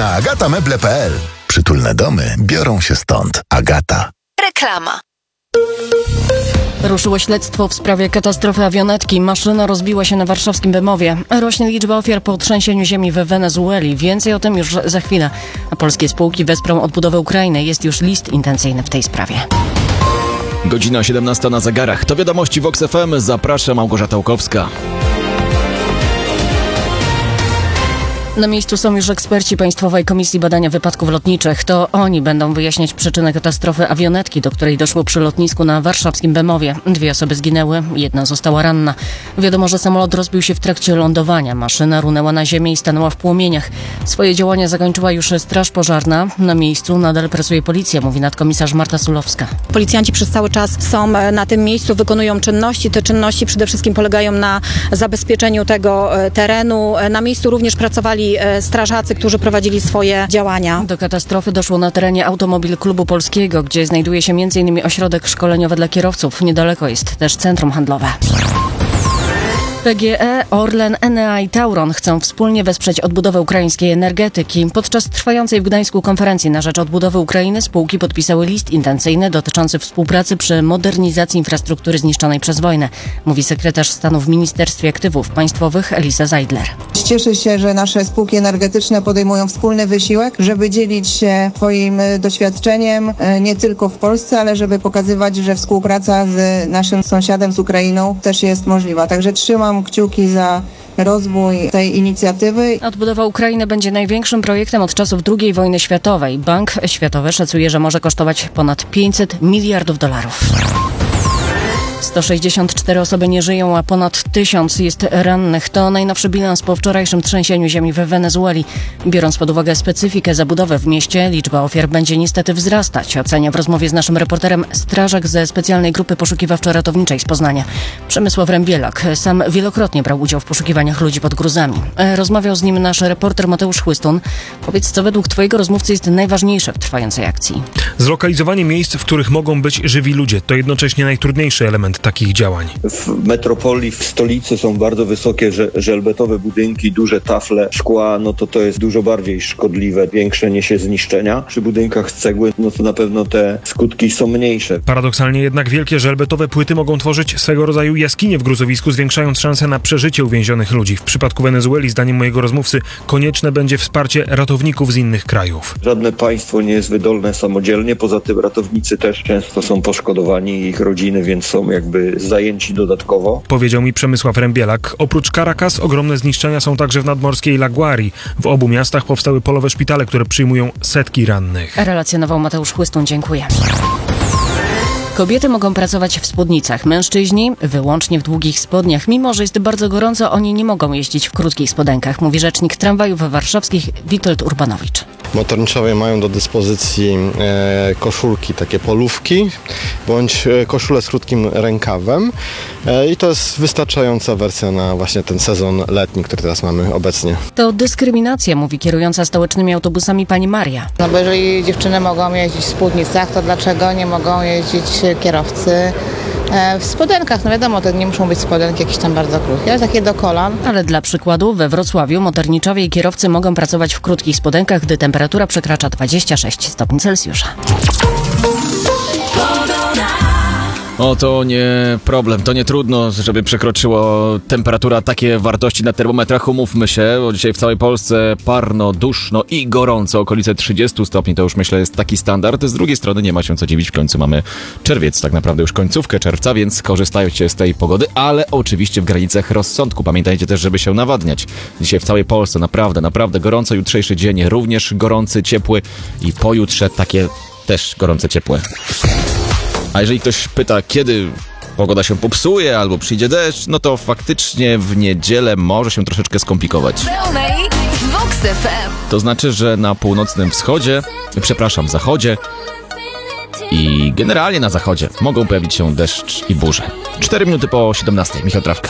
na agatameble.pl. Przytulne domy biorą się stąd. Agata. Reklama. Ruszyło śledztwo w sprawie katastrofy awionetki. Maszyna rozbiła się na warszawskim Bemowie. Rośnie liczba ofiar po trzęsieniu ziemi we Wenezueli. Więcej o tym już za chwilę. A polskie spółki wesprą odbudowę Ukrainy. Jest już list intencyjny w tej sprawie. Godzina 17 na zegarach. To wiadomości Vox FM. Zaprasza Małgorzata Łukowska. Na miejscu są już eksperci Państwowej Komisji Badania Wypadków Lotniczych. To oni będą wyjaśniać przyczynę katastrofy awionetki, do której doszło przy lotnisku na warszawskim Bemowie. 2 osoby zginęły, 1 została ranna. Wiadomo, że samolot rozbił się w trakcie lądowania. Maszyna runęła na ziemię i stanęła w płomieniach. Swoje działania zakończyła już straż pożarna. Na miejscu nadal pracuje policja, mówi nadkomisarz Marta Sulowska. Policjanci przez cały czas są na tym miejscu, wykonują czynności. Te czynności przede wszystkim polegają na zabezpieczeniu tego terenu. Na miejscu również pracowali strażacy, którzy prowadzili swoje działania. Do katastrofy doszło na terenie Automobil Klubu Polskiego, gdzie znajduje się m.in. ośrodek szkoleniowy dla kierowców. Niedaleko jest też centrum handlowe. PGE, Orlen, Enea i Tauron chcą wspólnie wesprzeć odbudowę ukraińskiej energetyki. Podczas trwającej w Gdańsku konferencji na rzecz odbudowy Ukrainy spółki podpisały list intencyjny dotyczący współpracy przy modernizacji infrastruktury zniszczonej przez wojnę, mówi sekretarz stanu w Ministerstwie Aktywów Państwowych Elisa Zeidler. Cieszę się, że nasze spółki energetyczne podejmują wspólny wysiłek, żeby dzielić się swoim doświadczeniem nie tylko w Polsce, ale żeby pokazywać, że współpraca z naszym sąsiadem, z Ukrainą też jest możliwa. Także trzymam kciuki za rozwój tej inicjatywy. Odbudowa Ukrainy będzie największym projektem od czasów II wojny światowej. Bank Światowy szacuje, że może kosztować ponad $500 miliardów. 164 osoby nie żyją, a ponad 1000 jest rannych. To najnowszy bilans po wczorajszym trzęsieniu ziemi we Wenezueli. Biorąc pod uwagę specyfikę zabudowy w mieście, liczba ofiar będzie niestety wzrastać, ocenia w rozmowie z naszym reporterem strażak ze specjalnej grupy poszukiwawczo-ratowniczej z Poznania. Przemysław Rębielak sam wielokrotnie brał udział w poszukiwaniach ludzi pod gruzami. Rozmawiał z nim nasz reporter Mateusz Chłystun. Powiedz, co według twojego rozmówcy jest najważniejsze w trwającej akcji? Zlokalizowanie miejsc, w których mogą być żywi ludzie, to jednocześnie najtrudniejszy element takich działań. W metropolii, w stolicy są bardzo wysokie żelbetowe budynki, duże tafle szkła, to jest dużo bardziej szkodliwe, większe niesie zniszczenia. Przy budynkach z cegły, to na pewno te skutki są mniejsze. Paradoksalnie jednak wielkie żelbetowe płyty mogą tworzyć swego rodzaju jaskinie w gruzowisku, zwiększając szanse na przeżycie uwięzionych ludzi. W przypadku Wenezueli, zdaniem mojego rozmówcy, konieczne będzie wsparcie ratowników z innych krajów. Żadne państwo nie jest wydolne samodzielnie, poza tym ratownicy też często są poszkodowani i ich rodziny, więc są zajęci dodatkowo. Powiedział mi Przemysław Rębielak. Oprócz Caracas ogromne zniszczenia są także w nadmorskiej La Guairi. W obu miastach powstały polowe szpitale, które przyjmują setki rannych. Relacjonował Mateusz Chłystun. Dziękuję. Kobiety mogą pracować w spódnicach, mężczyźni wyłącznie w długich spodniach. Mimo że jest bardzo gorąco, oni nie mogą jeździć w krótkich spodenkach, mówi rzecznik tramwajów warszawskich Witold Urbanowicz. Motorniczowie mają do dyspozycji koszulki, takie polówki, bądź koszulę z krótkim rękawem i to jest wystarczająca wersja na właśnie ten sezon letni, który teraz mamy obecnie. To dyskryminacja, mówi kierująca stołecznymi autobusami pani Maria. Bo jeżeli dziewczyny mogą jeździć w spódnicach, to dlaczego nie mogą jeździć kierowcy w spodenkach? Wiadomo, to nie muszą być spodenki jakieś tam bardzo krótkie, ale takie do kolan. Ale dla przykładu we Wrocławiu motorniczowie i kierowcy mogą pracować w krótkich spodenkach, gdy temperatura przekracza 26 stopni Celsjusza. To nie problem, to nie trudno, żeby przekroczyło temperatura takie wartości na termometrach. Umówmy się, bo dzisiaj w całej Polsce parno, duszno i gorąco, okolice 30 stopni, to już myślę jest taki standard. Z drugiej strony nie ma się co dziwić, w końcu mamy czerwiec, tak naprawdę już końcówkę czerwca, więc korzystajcie z tej pogody, ale oczywiście w granicach rozsądku. Pamiętajcie też, żeby się nawadniać. Dzisiaj w całej Polsce naprawdę gorąco, jutrzejszy dzień również gorący, ciepły i pojutrze takie też gorące, ciepłe. A jeżeli ktoś pyta, kiedy pogoda się popsuje albo przyjdzie deszcz, to faktycznie w niedzielę może się troszeczkę skomplikować. To znaczy, że na północnym zachodzie i generalnie na zachodzie mogą pojawić się deszcz i burze. 4 minuty po 17. Michał Trawka.